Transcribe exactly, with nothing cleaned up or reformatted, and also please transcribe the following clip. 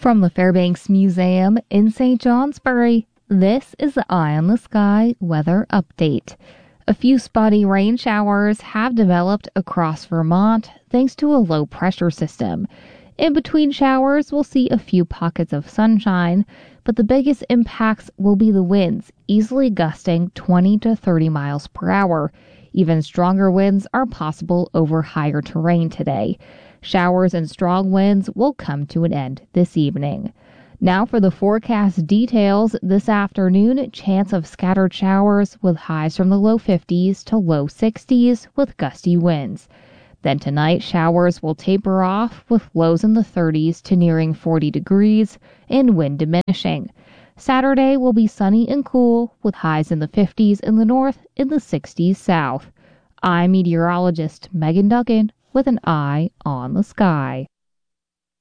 From the Fairbanks Museum in Saint Johnsbury, this is the Eye on the Sky weather update. A few spotty rain showers have developed across Vermont thanks to a low pressure system. In between showers, we'll see a few pockets of sunshine, but the biggest impacts will be the winds, easily gusting twenty to thirty miles per hour. Even stronger winds are possible over higher terrain today. Showers and strong winds will come to an end this evening. Now for the forecast details. This afternoon, chance of scattered showers with highs from the low fifties to low sixties with gusty winds. Then tonight, showers will taper off with lows in the thirties to nearing forty degrees and wind diminishing. Saturday will be sunny and cool with highs in the fifties in the north and the sixties south. I'm meteorologist Megan Duggan with an eye on the sky.